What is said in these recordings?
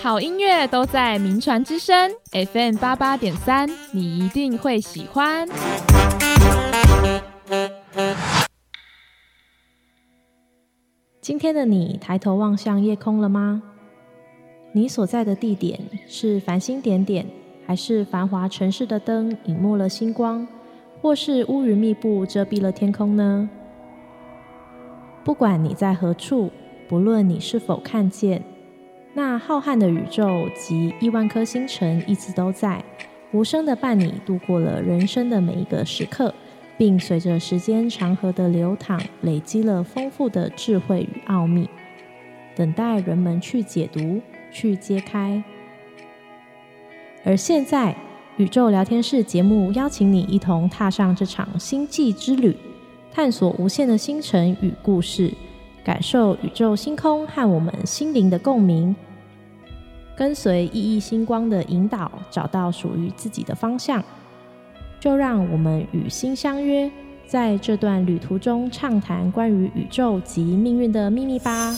好音乐都在名传之声 FM88.3， 你一定会喜欢。 今天的你抬头望向夜空了吗？你所在的地点是繁星点点，还是繁华城市的灯隐没了星光，或是乌云密布遮蔽了天空呢？不管你在何处，不论你是否看见，那浩瀚的宇宙及亿万颗星辰一直都在，无声地伴你度过了人生的每一个时刻，并随着时间长河的流淌，累积了丰富的智慧与奥秘，等待人们去解读、去揭开。而现在，宇宙聊天室节目邀请你一同踏上这场星际之旅，探索无限的星辰与故事，感受宇宙星空和我们心灵的共鸣，跟随熠熠星光的引导，找到属于自己的方向。就让我们与星相约，在这段旅途中畅谈关于宇宙及命运的秘密吧。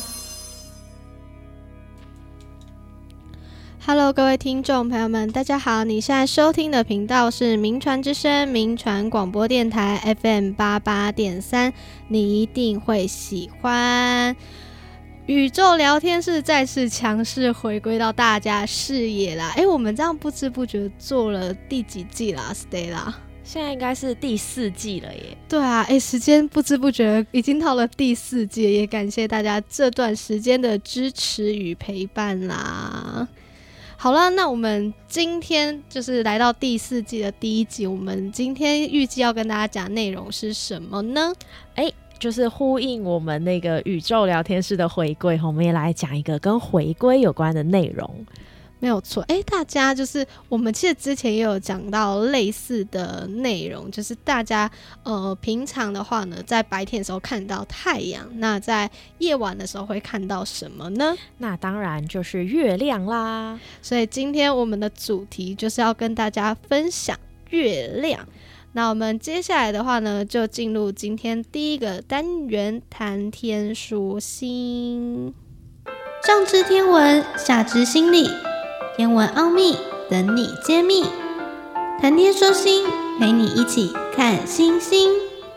Hello， 各位听众朋友们，大家好！你现在收听的频道是名传之声名传广播电台 FM88.3， 你一定会喜欢。宇宙聊天室再次强势回归到大家视野啦！我们这样不知不觉做了第几季啦 ，Stella？ 现在应该是第4季了耶。 对啊，时间不知不觉已经到了第4季，也感谢大家这段时间的支持与陪伴啦。好了，那我们今天就是来到第4季的第1集，我们今天预计要跟大家讲内容是什么呢？ 就是呼应我们那个宇宙聊天室的回归，我们也来讲一个跟回归有关的内容。 没有错，大家就是我们其实之前也有讲到类似的内容，就是大家平常的话呢，在白天的时候看到太阳，那在夜晚的时候会看到什么呢？ 那当然就是月亮啦。 所以今天我们的主题就是要跟大家分享月亮。那我们接下来的话呢，就进入今天第一个单元谈天说星。上知天文，下知心理，天文奥秘等你揭秘。谈天说星，陪你一起看星星。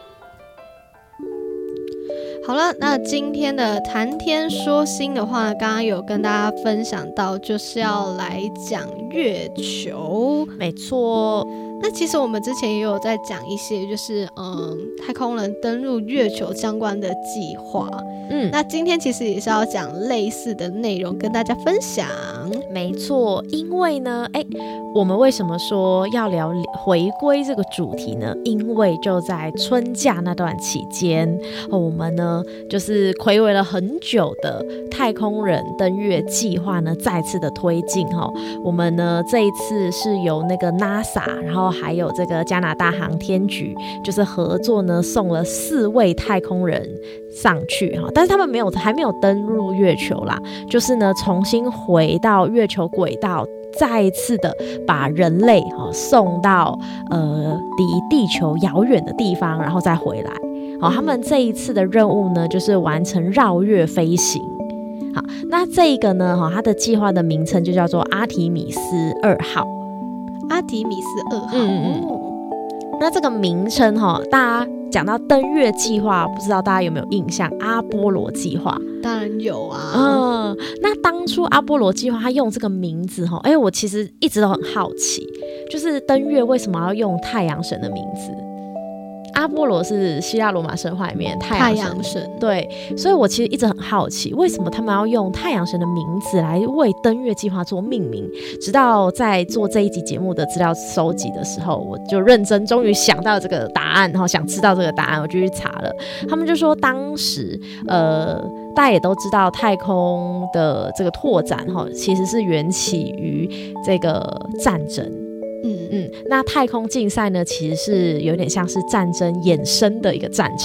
好了，那今天的谈天说星的话呢，刚刚有跟大家分享到，就是要来讲月球。 没错。 那其实我们之前也有在讲一些就是太空人登陆月球相关的计划，那今天其实也是要讲类似的内容跟大家分享。 没错，因为呢我们为什么说要聊回归这个主题呢？因为就在春假那段期间，我们呢就是睽违了很久的太空人登月计划呢再次的推进。我们呢这一次是由那个 NASA 然后还有这个加拿大航天局就是合作呢送了4位太空人上去，但是他们还没有登入月球啦，就是呢重新回到月球轨道，再一次的把人类送到离地球遥远的地方，然后再回来。他们这一次的任务呢就是完成绕月飞行。好，那这一个呢它的计划的名称就叫做阿提米斯2号。 阿提米斯2号。 那这个名称大家讲到登月计划，不知道大家有没有印象？阿波罗计划当然有啊。 那当初阿波罗计划他用这个名字我其实一直都很好奇，就是登月为什么要用太阳神的名字？阿波罗是希腊罗马神话里面太阳神，对，所以我其实一直很好奇，为什么他们要用太阳神的名字来为登月计划做命名？直到在做这一集节目的资料收集的时候，我就认真，终于想到这个答案，然后想知道这个答案，我就去查了。他们就说，当时大家也都知道，太空的这个拓展其实是缘起于这个战争。那太空竞赛呢，其实是有点像是战争衍生的一个战场。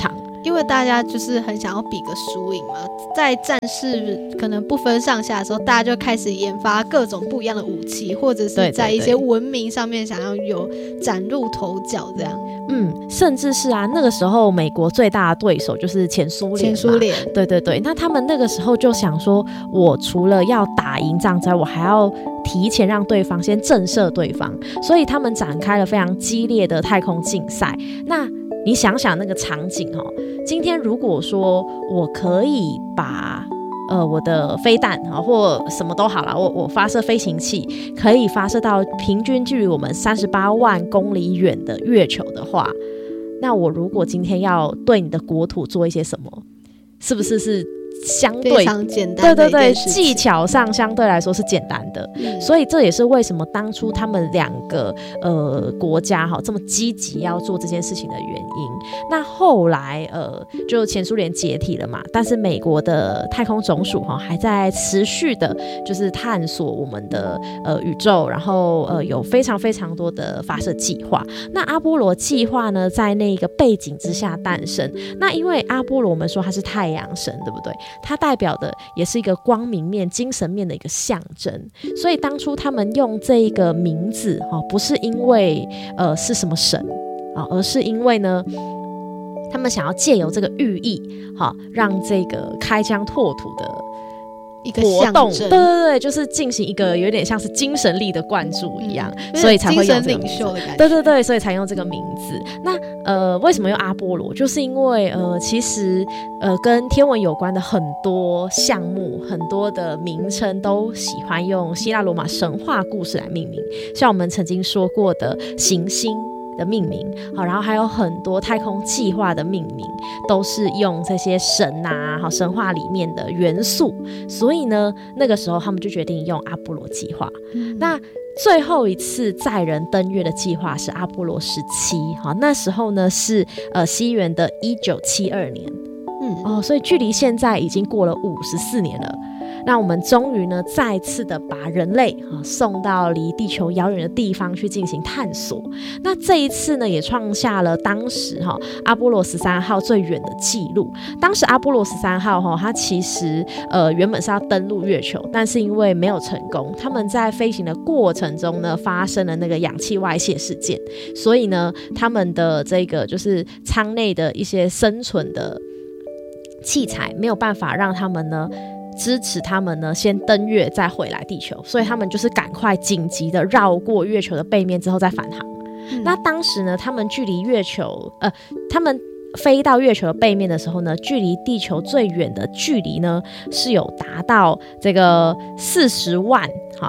因为大家就是很想要比个输赢嘛，在战事可能不分上下的时候，大家就开始研发各种不一样的武器，或者是在一些文明上面想要有崭露头角这样。 甚至是那个时候美国最大的对手就是前苏联，对，那他们那个时候就想说，我除了要打赢仗之外，我还要提前让对方先震慑对方，所以他们展开了非常激烈的太空竞赛。那你想想那个场景今天如果说我可以把我的飞弹或什么都好了，我发射飞行器可以发射到平均距离我们38万公里远的月球的话，那我如果今天要对你的国土做一些什么，是不是相对非常简单的一件事情， 技巧上相对来说是简单的，所以这也是为什么当初他们两个国家这么积极要做这件事情的原因。那后来就前苏联解体了嘛，但是美国的太空总署还在持续的就是探索我们的宇宙，然后有非常非常多的发射计划。那阿波罗计划呢，在那个背景之下诞生。那因为阿波罗我们说它是太阳神，对不对？它代表的也是一个光明面、精神面的一个象征，所以当初他们用这一个名字不是因为是什么神而是因为呢，他们想要借由这个寓意让这个开疆拓土的一个象征， 对，就是进行一个有点像是精神力的灌注一样，所以才会用这个名字，精神领袖的感觉。对，所以才用这个名字。那为什么用阿波罗？就是因为其实跟天文有关的很多项目、很多的名称都喜欢用希腊罗马神话故事来命名，像我们曾经说过的行星的命名，然后还有很多太空计划的命名都是用这些神神话里面的元素，所以呢那个时候他们就决定用阿波罗计划。那最后一次载人登月的计划是阿波罗17，那时候呢是西元的1972年，所以距离现在已经过了54年了。那我们终于呢再次的把人类送到离地球遥远的地方去进行探索。那这一次呢也创下了当时阿波罗13号最远的纪录。当时阿波罗13号它其实原本是要登陆月球，但是因为没有成功，他们在飞行的过程中呢发生了那个氧气外泄事件，所以呢他们的这个就是舱内的一些生存的器材没有办法让他们呢支持他们呢先登月再回来地球，所以他们就是赶快紧急的绕过月球的背面之后再返航。那当时呢他们距离月球他们飞到月球的背面的时候呢，距离地球最远的距离呢是有达到这个40万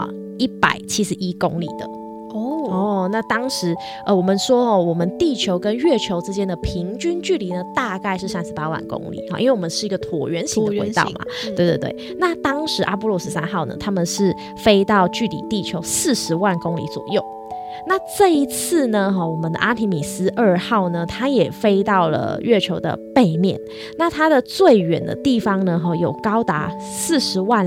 171公里的。那当时我们说我们地球跟月球之间的平均距离呢大概是38万公里，因为我们是一个椭圆形的轨道嘛，对。那当时阿波罗13号呢，他们是飞到距离地球40万公里左右。那这一次呢我们的阿提米斯2号呢，它也飞到了月球的背面。那它的最远的地方呢有高达40万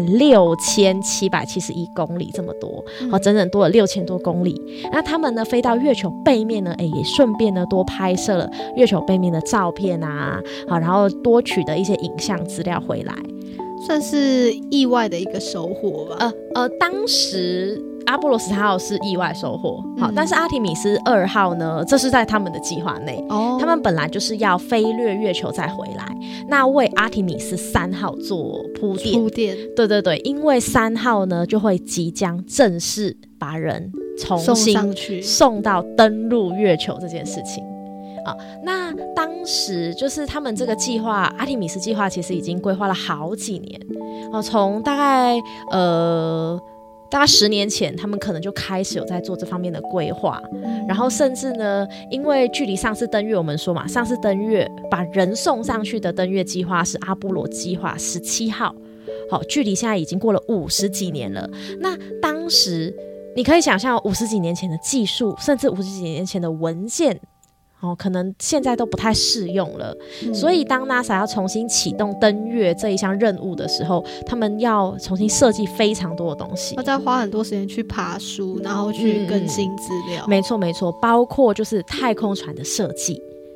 6771公里这么多，整整多了6000多公里。那他们呢飞到月球背面呢也顺便呢多拍摄了月球背面的照片然后多取得一些影像资料回来， 算是意外的一个收获吧。 当时阿波罗13号是意外收获，但是阿提米斯2号呢，这是在他们的计划内，他们本来就是要飞掠月球再回来，那为阿提米斯3号做铺垫，对，因为3号呢就会即将正式把人重新送到登陆月球这件事情。那当时就是他们这个计划，阿提米斯计划其实已经规划了好几年，从大概10年前他们可能就开始有在做这方面的规划，然后甚至呢因为距离上次登月我们说嘛，上次登月把人送上去的登月计划是阿波罗计划17号，距离现在已经过了50几年了。那当时你可以想象50几年前的技术，甚至50几年前的文件可能现在都不太适用了，所以当 NASA 要重新启动登月这一项任务的时候，他们要重新设计非常多的东西， 要再花很多时间去爬书，然后去更新资料。 没错，包括就是太空船的设计。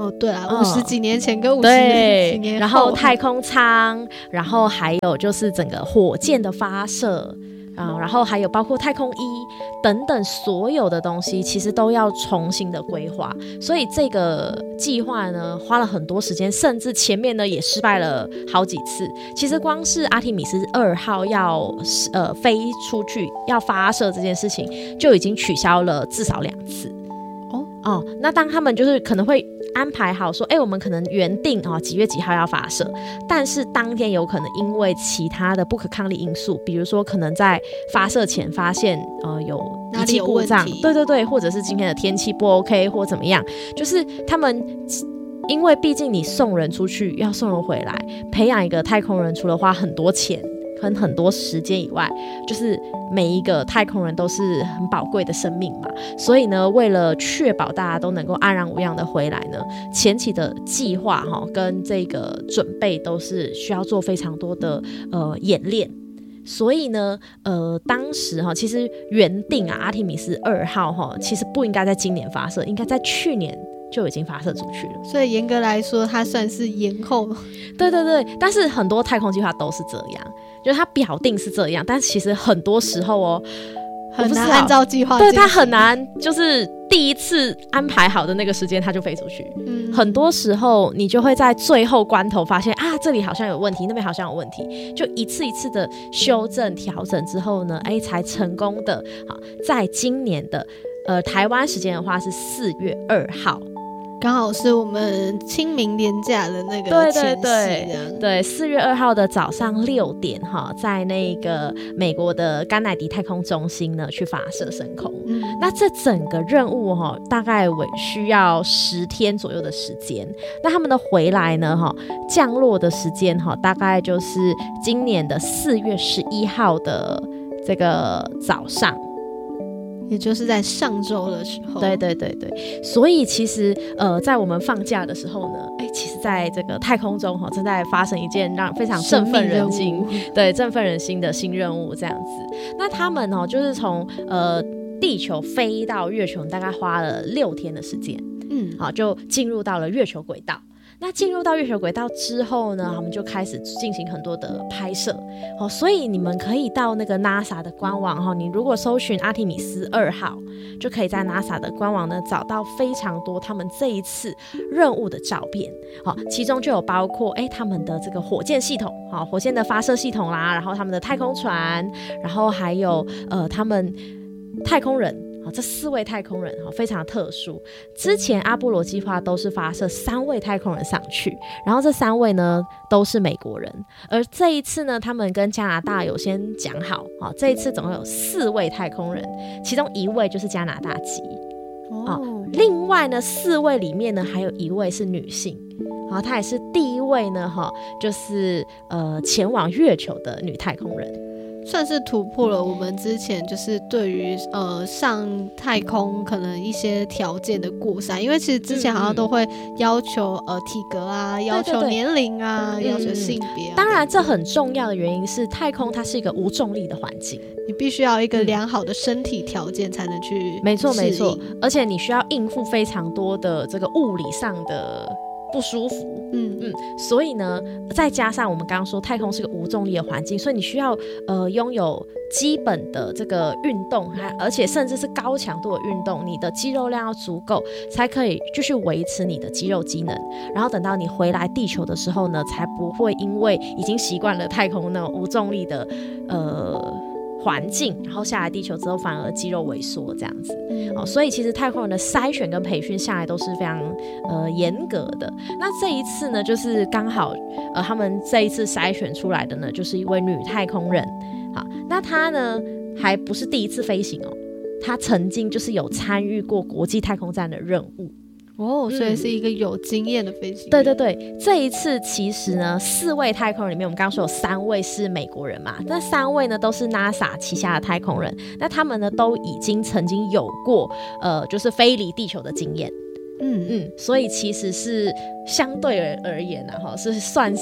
对啊，50几年前跟50几年后， 然后太空舱，然后还有就是整个火箭的发射。然后还有包括太空衣等等所有的东西其实都要重新的规划，所以这个计划呢花了很多时间，甚至前面呢也失败了好几次。其实光是阿提米斯2号要飞出去要发射这件事情就已经取消了至少2次。那当他们就是可能会安排好说我们可能原定几月几号要发射，但是当天有可能因为其他的不可抗力因素，比如说可能在发射前发现有仪器故障，对，或者是今天的天气不 OK 或怎么样，就是他们因为毕竟你送人出去要送人回来，培养一个太空人除了花很多钱跟很多时间以外，就是每一个太空人都是很宝贵的生命嘛，所以呢为了确保大家都能够安然无恙的回来呢，前期的计划跟这个准备都是需要做非常多的演练。所以呢当时其实原定阿提米斯2号其实不应该在今年发射，应该在去年就已经发射出去了， 所以严格来说它算是延后。 对，但是很多太空计划都是这样，就是它表定是这样，但是其实很多时候很难按照计划， 对，它很难就是第一次安排好的那个时间它就飞出去。很多时候你就会在最后关头发现这里好像有问题，那边好像有问题，就一次一次的修正调整之后呢才成功的在今年的台湾时间的话是4月2号， 刚好是我们清明连假的那个前夕， 对，4月2号的早上6点在那个美国的甘乃迪太空中心呢去发射升空。那这整个任务大概需要10天左右的时间。那他们的回来呢降落的时间大概就是今年的4月11号的这个早上。 也就是在上周的时候， 对，所以其实在我们放假的时候呢，其实在这个太空中正在发生一件让非常振奋人心，对，振奋人心的新任务这样子。那他们就是从地球飞到月球大概花了6天的时间，就进入到了月球轨道。那进入到月球轨道之后呢，他们就开始进行很多的拍摄，所以你们可以到那个 NASA 的官网，你如果搜寻阿提米斯2号，就可以在 NASA 的官网呢找到非常多他们这一次任务的照片，其中就有包括他们的这个火箭系统，火箭的发射系统啦，然后他们的太空船，然后还有他们太空人。这4位太空人非常特殊，之前阿波罗计划都是发射3位太空人上去，然后这3位呢都是美国人，而这一次呢他们跟加拿大有先讲好，这一次总共有4位太空人，其中1位就是加拿大籍，另外呢4位里面呢还有1位是女性，她也是第一位呢就是前往月球的女太空人， 算是突破了我们之前就是对于上太空可能一些条件的过筛，因为其实之前好像都会要求体格啊，要求年龄啊，要求性别当然这很重要的原因是太空它是一个无重力的环境， 你必须要一个良好的身体条件才能去没错，而且你需要应付非常多的这个物理上的不舒服，所以呢再加上我们刚刚说太空是个无重力的环境，所以你需要拥有基本的这个运动，而且甚至是高强度的运动，你的肌肉量要足够才可以继续维持你的肌肉机能，然后等到你回来地球的时候呢才不会因为已经习惯了太空那种无重力的环境，然后下来地球之后反而肌肉萎缩这样子，所以其实太空人的筛选跟培训下来都是非常严格的。那这一次呢就是刚好他们这一次筛选出来的呢就是一位女太空人，好，那她呢还不是第一次飞行她曾经就是有参与过国际太空站的任务所以是一个有经验的飞行员。 对，这一次其实呢4位太空人里面，我们刚刚说有3位是美国人嘛，那3位呢都是 NASA 旗下的太空人，那他们呢都已经曾经有过就是飞离地球的经验，所以其实是相对而言是算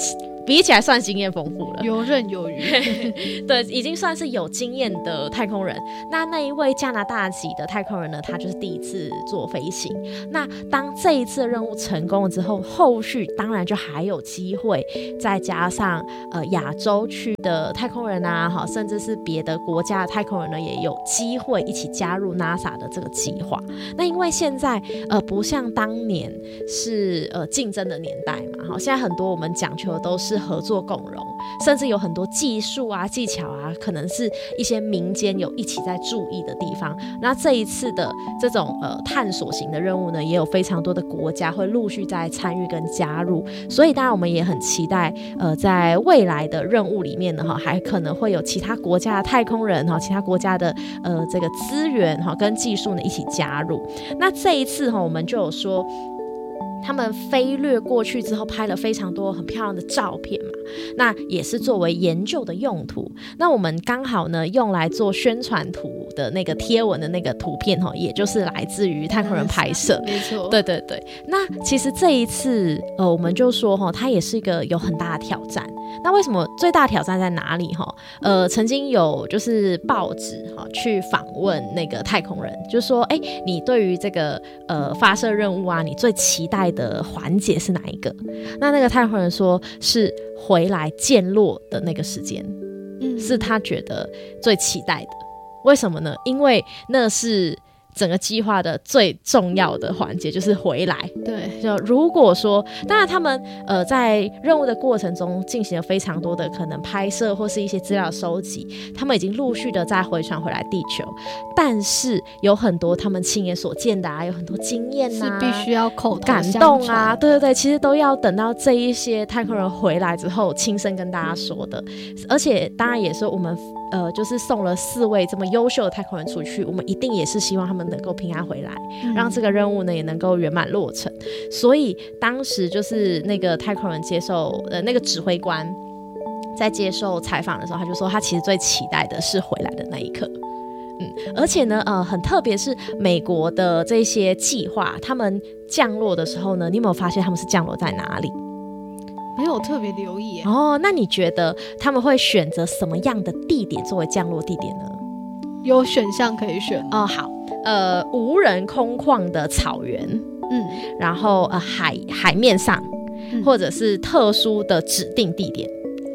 比起来算经验丰富了， 游刃有余。 对，已经算是有经验的太空人。那一位加拿大籍的太空人呢，他就是第一次做飞行。那当这一次的任务成功了之后，后续当然就还有机会，再加上亚洲区的太空人啊，甚至是别的国家的太空人呢，也有机会一起加入 NASA 的这个计划。那因为现在不像当年是竞争的年代嘛，现在很多我们讲求的都是合作共荣，甚至有很多技术啊技巧啊，可能是一些民间有一起在注意的地方。那这一次的这种探索型的任务呢，也有非常多的国家会陆续在参与跟加入，所以当然我们也很期待在未来的任务里面呢，还可能会有其他国家的太空人其他国家的这个资源跟技术呢一起加入。那这一次我们就有说，他们飞掠过去之后拍了非常多很漂亮的照片嘛，那也是作为研究的用途。那我们刚好呢用来做宣传图的那个贴文的那个图片也就是来自于太空人拍摄。 没错， 对对对。那其实这一次我们就说它也是一个有很大的挑战。那为什么最大挑战在哪里曾经有就是报纸去访问那个太空人，就说你对于这个发射任务啊，你最期待的环节是哪一个？那个太空人说是回来降落的那个时间，是他觉得最期待的。为什么呢？因为那是整个计划的最重要的环节，就是回来。 对， 就如果说，当然他们在任务的过程中进行了非常多的可能拍摄或是一些资料收集，他们已经陆续的再回传回来地球，但是有很多他们亲眼所见的啊，有很多经验啊， 是必须要口头感动啊，对对对，其实都要等到这一些太空人回来之后亲身跟大家说的。而且当然也是我们就是送了4位这么优秀的太空人出去，我们一定也是希望他们能够平安回来，让这个任务呢也能够圆满落成。所以当时就是那个太空人接受那个指挥官在接受采访的时候，他就说他其实最期待的是回来的那一刻。而且呢很特别是美国的这些计划，他们降落的时候呢，你有没有发现他们是降落在哪里？ 没有特别留意耶。 那你觉得他们会选择什么样的地点作为降落地点呢？ 有选项可以选好，无人空旷的草原，然后海面上，或者是特殊的指定地点。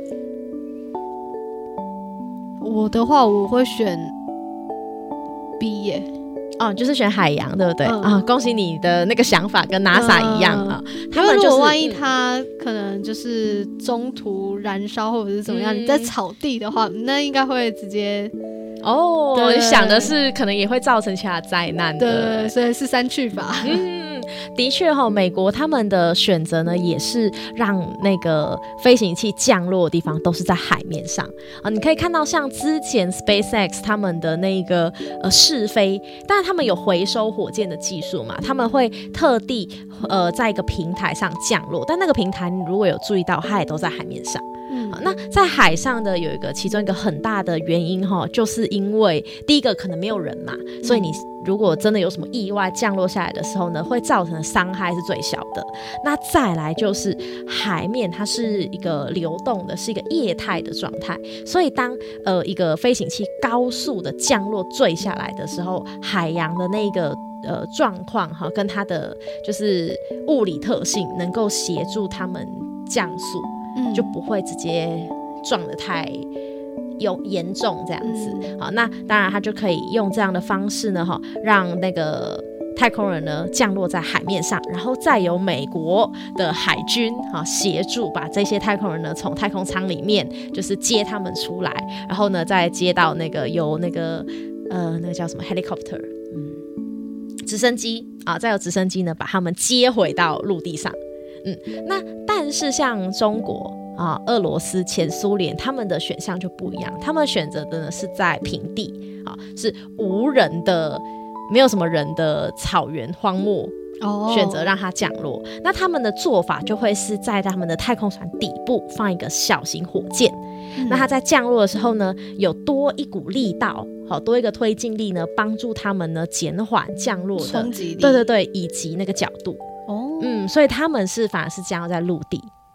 我的话我会选 B 耶。 就是选海洋，对不对？恭喜你的那个想法跟 NASA 一样啊。 他们如果万一他可能就是中途燃烧或者是怎么样，你在草地的话，那应该会直接你想的是可能也会造成其他灾难的。 对，所以是3去法。 的确美国他们的选择呢，也是让那个飞行器降落的地方都是在海面上你可以看到像之前 SpaceX 他们的那个试飞，当然他们有回收火箭的技术嘛，他们会特地在一个平台上降落，但那个平台你如果有注意到，它也都在海面上。那在海上的有其中一个很大的原因就是因为第一个可能没有人嘛，所以你如果真的有什么意外降落下来的时候呢，会造成的伤害是最小的。那再来就是海面它是一个流动的，是一个液态的状态，所以当一个飞行器高速的降落坠下来的时候，海洋的那个状况跟它的就是物理特性能够协助他们降速，就不会直接撞得太严重这样子。好，那当然他就可以用这样的方式呢让那个太空人呢降落在海面上，然后再由美国的海军协助把这些太空人呢从太空舱里面就是接他们出来，然后呢再接到那个由那个叫什么 helicopter 直升机再由直升机呢把他们接回到陆地上。那但是像中国俄罗斯、前苏联他们的选项就不一样，他们选择的呢是在平地是无人的，没有什么人的草原荒漠选择让它降落。那他们的做法就会是在他们的太空船底部放一个小型火箭，那它在降落的时候呢有多一股力道，多一个推进力呢帮助他们呢减缓降落的冲击力， 对对对，以及那个角度所以他们反而是降落在陆地。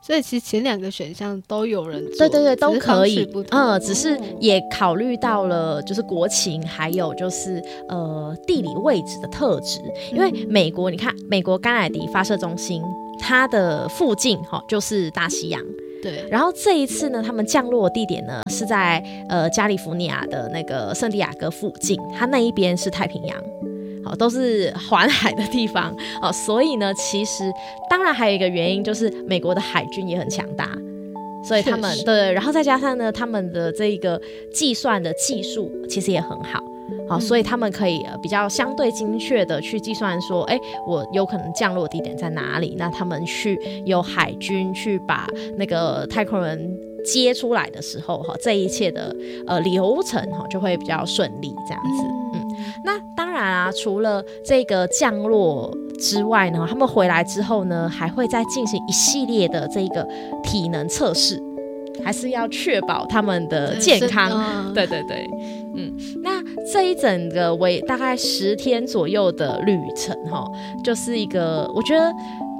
所以其实前2个选项都有人做， 对对对，都可以，只是也考虑到了就是国情，还有就是地理位置的特质。因为美国，你看美国甘乃迪发射中心，它的附近就是大西洋。 对， 然后这一次呢，他们降落的地点呢是在加利福尼亚的那个圣地亚哥附近，它那一边是太平洋。都是环海的地方所以呢，其实当然还有一个原因就是美国的海军也很强大，所以他们对，然后再加上呢，他们的这个计算的技术其实也很好，所以他们可以比较相对精确的去计算说，我有可能降落地点在哪里，那他们去由海军去把那个太空人接出来的时候这一切的流程就会比较顺利这样子。那当然啊，除了这个降落之外呢，他们回来之后呢，还会再进行一系列的这个体能测试，还是要确保他们的健康。对对对，那这一整个为大概10天左右的旅程就是一个我觉得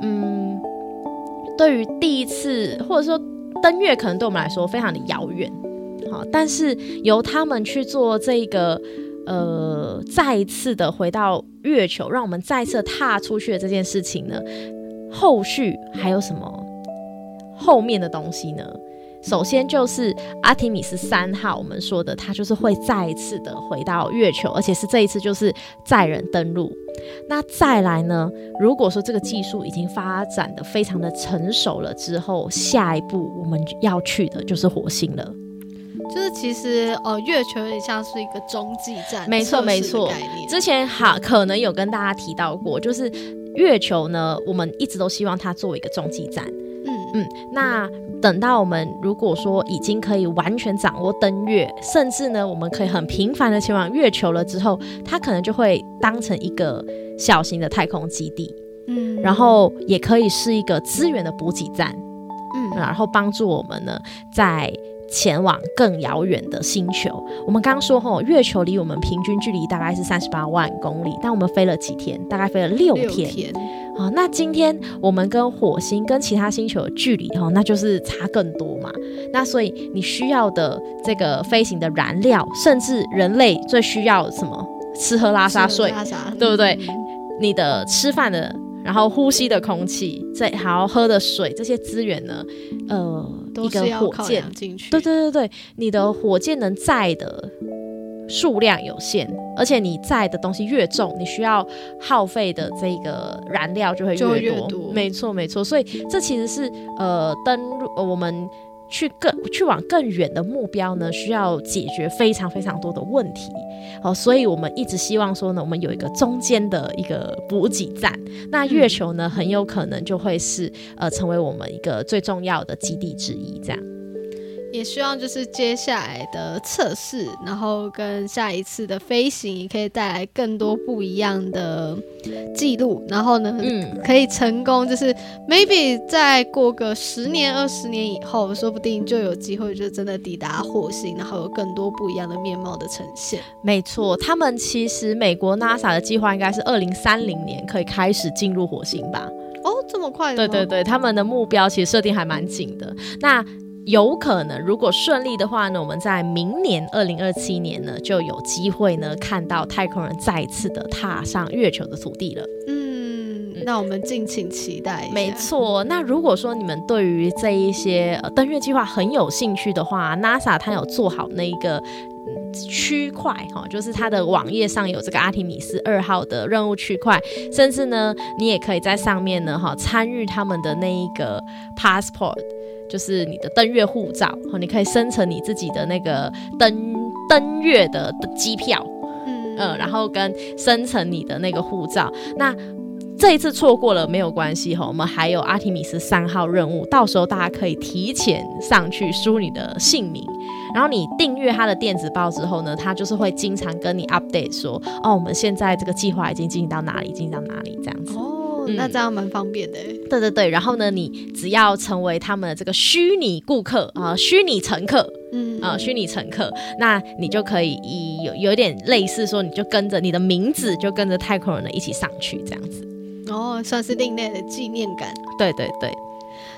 对于第一次或者说登月可能对我们来说非常的遥远，但是由他们去做这个再一次的回到月球，让我们再次踏出去的这件事情呢，后续还有什么后面的东西呢？首先就是阿提米斯3号，我们说的它就是会再一次的回到月球，而且是这一次就是载人登陆。那再来呢，如果说这个技术已经发展的非常的成熟了之后，下一步我们要去的就是火星了。 就是其实月球有点像是一个中继站， 没错没错。之前可能有跟大家提到过，就是月球呢，我们一直都希望它作为一个中继站。那等到我们如果说已经可以完全掌握登月，甚至呢我们可以很频繁的前往月球了之后，它可能就会当成一个小型的太空基地，然后也可以是一个资源的补给站，然后帮助我们呢在前往更遥远的星球。我们刚刚说月球离我们平均距离大概是38万公里，但我们飞了几天？大概飞了6天。那今天我们跟火星跟其他星球的距离那就是差更多嘛。那所以你需要的这个飞行的燃料，甚至人类最需要什么？吃喝拉撒睡，对不对？你的吃饭的，然后呼吸的空气，还要喝的水，这些资源呢都是要考量进去。 对对对对，你的火箭能载的数量有限，而且你载的东西越重，你需要耗费的这个燃料就会越多。没错没错，所以这其实是登陆我们去往更远的目标呢，需要解决非常非常多的问题。所以我们一直希望说呢，我们有一个中间的一个补给站。那月球呢，很有可能就会是成为我们一个最重要的基地之一，这样。 也希望就是接下来的测试，然后跟下一次的飞行也可以带来更多不一样的记录，然后呢可以成功，就是 maybe 再过个10年20年以后，说不定就有机会就真的抵达火星，然后有更多不一样的面貌的呈现。 没错，他们其实美国 NASA 的计划应该是2030年可以开始进入火星吧。 这么快的吗？ 对对对，他们的目标其实设定还蛮紧的。那有可能如果顺利的话呢，我们在明年2027年呢就有机会呢看到太空人再一次的踏上月球的土地了。 那我们敬请期待一下。 没错，那如果说你们对于这一些登月计划很有兴趣的话， NASA 它有做好那个区块，就是它的网页上有这个阿提米斯2号的任务区块，甚至呢你也可以在上面呢参与他们的那一个 passport，就是你的登月护照，你可以生成你自己的那个登月的机票，然后跟生成你的那个护照。那这一次错过了没有关系，我们还有阿提米斯3号任务，到时候大家可以提前上去输你的姓名，然后你订阅他的电子报之后呢，他就是会经常跟你 update 说我们现在这个计划已经进行到哪里这样子。 那这样蛮方便的。 对对对，然后呢你只要成为他们的这个虚拟顾客虚拟乘客，虚拟乘客，那你就可以有点类似说，你就跟着你的名字就跟着太空人一起上去这样子。 算是另类的纪念感。 对对对。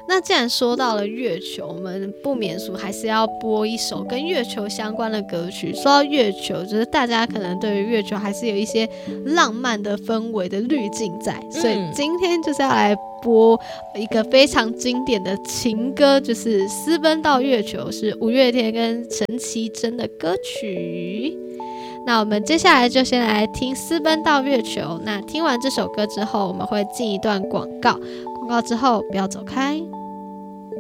那既然说到了月球，我们不免俗还是要播一首跟月球相关的歌曲。说到月球，就是大家可能对于月球还是有一些浪漫的氛围的滤镜在，所以今天就是要来播一个非常经典的情歌，就是《私奔到月球》，是五月天跟陈绮贞的歌曲。那我们接下来就先来听《私奔到月球》。那听完这首歌之后，我们会进一段广告，广告之后不要走开。